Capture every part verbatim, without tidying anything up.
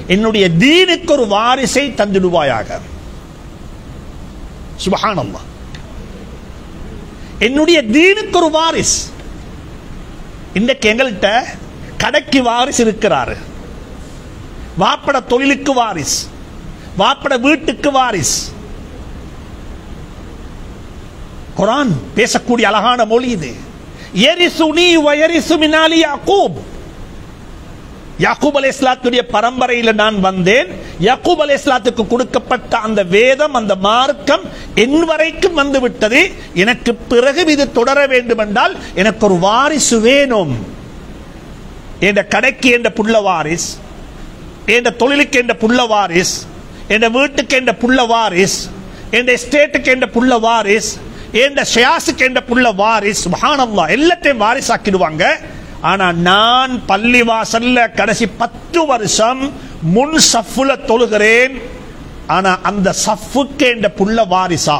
என்னுடைய தீனுக்கு ஒரு வாரிசை தந்துடுவாயாக. சுப்ஹானல்லாஹ். என்னுடைய தீனுக்கு ஒரு வாரிஸ். இன்றைக்கு எங்கள்கிட்ட கடைக்கு வாரிசு இருக்கிறாரு, வாப்பட தொழிலுக்கு வாரிஸ், வாப்பட வீட்டுக்கு வாரிஸ். குர்ஆன் பேசக்கூடிய அழகான மொழி இது. யரிசுனி வயரிசு மின் ஆலி யாக்கூப். யாக்கூப் அலைஹிஸ்ஸலாத்துடைய பரம்பரையில் நான் வந்தேன். யாக்கூப் அலைஹிஸ்ஸலாத்துக்கு கொடுக்கப்பட்ட அந்த வேதம், அந்த மார்க்கம் என் வரைக்கும் வந்து விட்டது. எனக்கு பிறகு இது தொடர வேண்டும் என்றால் எனக்கு ஒரு வாரிசு வேணும். என்ற கடைக்கு என்ற புள்ள வாரிஸ், என்ற தொழிலுக்கு என்ற புள்ள வாரிஸ், என்ற வீட்டுக்கு என்ற புள்ள வாரிஸ், என்ற எஸ்டேட்டுக்கு என்ற புள்ள வாரிஸ், என்ற ஷியாஸுக்கு என்ற புள்ள வாரிஸ். சுப்ஹானல்லாஹ். எல்லாத்தையும் வாரிஸ் ஆக்கிடுவாங்க. ஆனா நான் பள்ளி வாசல்ல கடைசி பத்து வருஷம் முன் சஃப்ல தொழுகிறேன். ஆனா அந்த சஃப்க்கு என்ற புள்ள வாரிசா?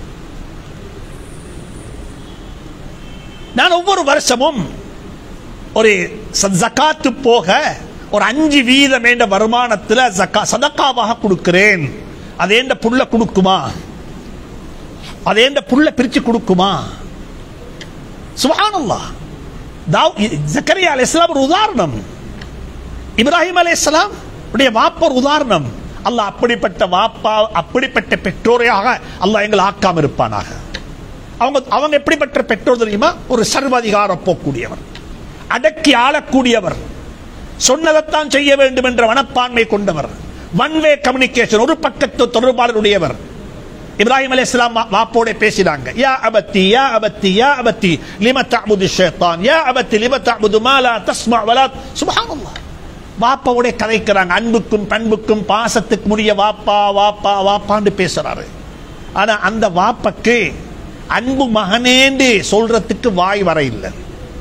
நான் ஒவ்வொரு வருஷமும் ஒரு ஜகாத்து போக ஒரு அஞ்சு வீதம் என்ற வருமானத்தில் சதக்காவாக கொடுக்கிறேன். அதே என்ற புள்ள கொடுக்குமா? அதே என்ற புள்ள பிரிச்சு கொடுக்குமா? சுப்ஹானல்லாஹ். ஜக்கரியா அலைஹிஸ்ஸலாம் ஒரு உதாரணம், இப்ராஹிம் அலைஹிஸ்ஸலாம் உடைய வாப்பா ஒரு உதாரணம். அல்லாஹ் அப்படிப்பட்ட வாப்பா, அப்படிப்பட்ட பெற்றோரையாக அல்லாஹ் எங்களை ஆக்காம இருப்பானாக. அவங்க அவங்க எப்படிப்பட்ட பெற்றோர் தெரியுமா? ஒரு சர்வாதிகார போக்கூடியவர், அடக்கி ஆளக்கூடியவர், சொன்னதைத்தான் செய்ய வேண்டும் என்ற மனப்பான்மை கொண்டவர், ஒன் வே கம்யூனிகேஷன், ஒரு பக்கத்து தொடர்பாளருடையவர். இப்ராஹிம் அலைஹிஸ்ஸலாம் வாப்போட பேசினாங்க. யா அபத்தி யா அபத்தி யா அபத்தி லிம தஅபுது ஷைத்தான் யா அபத்தி லிம தஅபுது மா லா தஸ்மா வலா. சுப்ஹானல்லாஹ். வாப்பாவோட கதைக்கிறாங்க. அன்புக்கும் பண்புக்கும் பாசத்துக்கு முடிய வாப்பா வாப்பா வாப்பான்னு பேசுறாரு. ஆனா அந்த வாப்பக்கு அன்பு மகனேண்டு சொல்றதுக்கு வாய் வர இல்லை.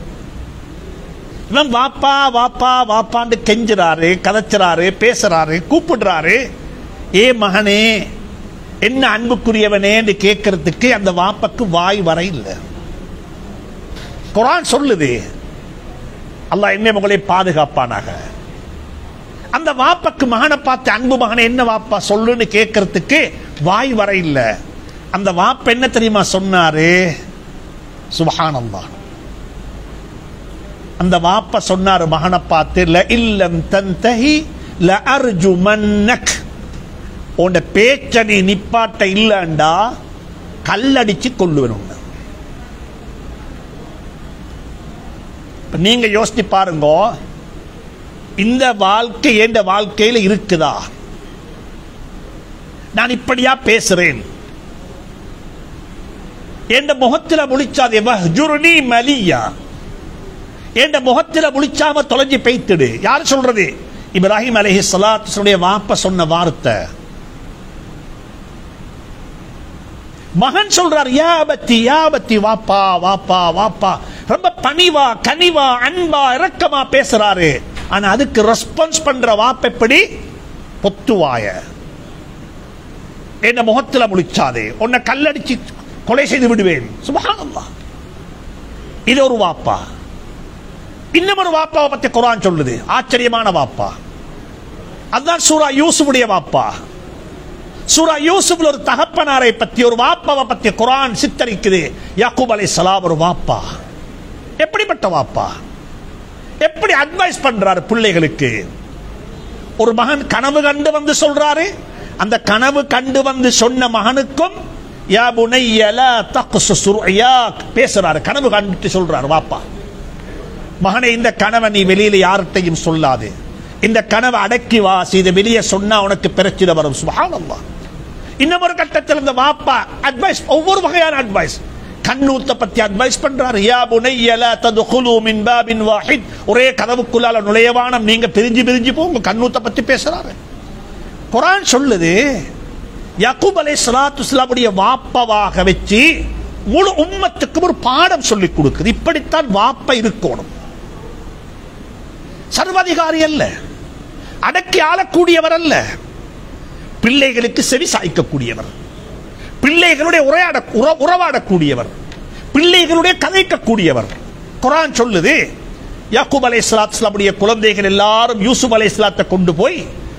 இவன் வாப்பா வாப்பா வாப்பான்னு கெஞ்சுறாரு, கதைச்சுறாரு, பேசுறாரு, கூப்பிடுறாரு. ஏ மகனே, என்ன அன்புக்குரியவனே என்று கேட்கறதுக்கு அந்த வாப்பக்கு வாய் வர இல்லை. குர்ஆன் சொல்லுது, அல்லாஹ் என்ன மகளை பாதுகாப்பானாக. அந்த வாப்பக்கு மகனை பார்த்து அன்பு மகனை என்ன வாப்பா சொல்லுன்னு கேட்கறதுக்கு வாய் வர இல்லை. அந்த வாப்ப என்ன தெரியுமா சொன்னாரு? சுப்ஹானல்லாஹ். அந்த வாப்ப சொன்னாரு மகனை பார்த்து, ல இல்லம் தன்தஹி ல அர்ஜுமன்னக். உன் பேச்ச நீ நிப்பாட்ட இல்லண்டா கல்லடிச்சு கொள்ளுவேன். நீங்க யோசிச்சு பாருங்க, இந்த வாழ்க்கை என்ற வாழ்க்கையில் இருக்குதா? நான் இப்படியா பேசுறேன்? என்ற முகத்தில முழிச்சாதே வஹ்ஜுர்னி மலியா. என்ற முகத்தில முழிச்சாம தொலைஞ்சு பெய்த்துடு. யார் சொல்றது? இப்ராஹிம் அலைஹிஸ்ஸலாத்துடைய வாப்பா சொன்ன வார்த்தை. மகன் சொல்றார், யா அபத்தி யா அபத்தி, வாப்பா வாப்பா வாப்பா. ரொம்ப பணிவா கனிவா அன்பா இரக்கமா பேசுறாரு. ஆனா அதுக்கு ரெஸ்பான்ஸ் பண்ற வாப்ப எப்படி? பொத்துவாய, என்ன முகத்துல முழிச்சாதே, உன்னை கல்லடிச்சு கொலை செய்து விடுவேன். சுப்ஹானல்லாஹ். இது ஒரு வாப்பா. இன்னும் ஒரு வாப்பாவை பத்தி குர்ஆன் சொல்லுது, ஆச்சரியமான வாப்பா. அதுதான் சூரா யூசுஃபுடைய வாப்பா. சூரா யூசுஃப்ல ஒரு தகப்பனாரை பத்தி, ஒரு வாப்பாவை பத்தி குர்ஆன் சித்தரிக்குது. யாக்கூப் அலைஹிஸ்ஸலாம் ஒரு வாப்பா. எப்படிப்பட்ட வாப்பா? எப்படி அட்வைஸ் பண்றாரு பிள்ளைகளுக்கு? ஒரு மகன் கனவு கண்டு வந்து சொல்றாரு. அந்த கனவு கண்டு வந்து சொன்ன மகனுக்கும் யா புனைய லா தக்ஸுஸ் ருயாக் பேசுறாரு. கனவு கண்டு சொல்றாரு வாப்பா, மகனே இந்த கனவை நீ வெளியில யார்கிட்டையும் சொல்லாது. இந்த கனவை அடக்கி வாசி, இதை வெளியே சொன்னா உனக்கு பிரச்சனை வரும். சுப்ஹானல்லாஹ். இன்னும் ஒரு கட்டத்தில் இந்த வாப்பா அட்வைஸ், ஒவ்வொரு வகையான அட்வைஸ். கண்ணூத்த பத்தி அட்வைஸ் பண்றாரு. யா புனைய லா ததுகுலு மின் பாபின் வாஹித். ஒரே கதவுக்குள்ளால நுழையவானம், நீங்க பிரிஞ்சு பிரிஞ்சு போங்க. கண்ணூத்த பத்தி பேசுறாரு. குர்ஆன் சொல்லுது, யாக்கூப் அலைஹிஸ்ஸலாத்து வஸ்ஸலாமுடைய வாப்பாவாக வச்சு முழு உம்மத்துக்கு ஒரு பாடம் சொல்லிக் கொடுக்குது. இப்படித்தான் வாப்பா இருக்கணும். சர்வாதிகாரி அல்ல, அடக்கி ஆளக்கூடியவர் அல்ல, பிள்ளைகளுக்கு செவி சாய்க்கக்கூடியவர், பிள்ளைகளுடைய உரையாட உறவாடக்கூடியவர், பிள்ளைகளுடைய கதைக்கக்கூடியவர். குர்ஆன் சொல்லுது, யாக்கூப் அலைஹிஸ்ஸலாத்துடைய குழந்தைகள் எல்லாரும் யூசுப் அலைஹிஸ்ஸலாத்தை கொண்டு போய்